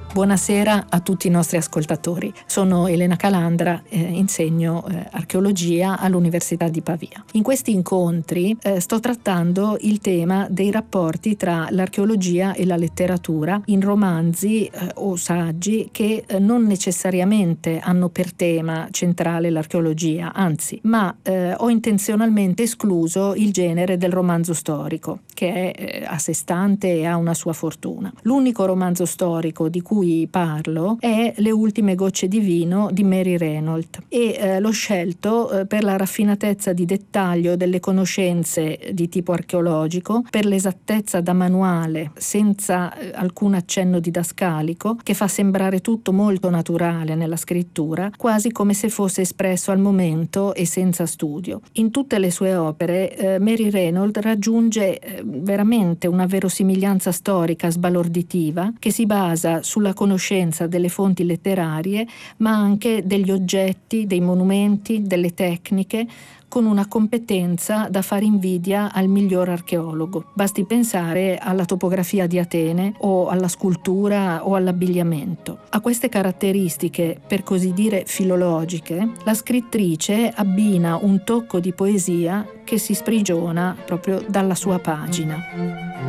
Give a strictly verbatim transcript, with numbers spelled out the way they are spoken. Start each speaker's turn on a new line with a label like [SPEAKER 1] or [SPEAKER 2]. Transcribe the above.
[SPEAKER 1] Buonasera a tutti i nostri ascoltatori. Sono Elena Calandra, eh, insegno eh, archeologia all'Università di Pavia. In questi incontri eh, sto trattando il tema dei rapporti tra l'archeologia e la letteratura in romanzi eh, o saggi che eh, non necessariamente hanno per tema centrale l'archeologia, anzi, ma eh, ho intenzionalmente escluso il genere del romanzo storico, che è eh, a sé stante e ha una sua fortuna. L'unico romanzo storico di cui parlo è Le ultime gocce di vino di Mary Renault e eh, l'ho scelto eh, per la raffinatezza di dettaglio delle conoscenze di tipo archeologico, per l'esattezza da manuale senza eh, alcun accenno didascalico che fa sembrare tutto molto naturale nella scrittura, quasi come se fosse espresso al momento e senza studio. In tutte le sue opere eh, Mary Renault raggiunge eh, veramente una verosimiglianza storica sbalorditiva che si basa sulla conoscenza delle fonti letterarie, ma anche degli oggetti, dei monumenti, delle tecniche, con una competenza da fare invidia al miglior archeologo. Basti pensare alla topografia di Atene o alla scultura o all'abbigliamento. A queste caratteristiche, per così dire filologiche, la scrittrice abbina un tocco di poesia che si sprigiona proprio dalla sua pagina.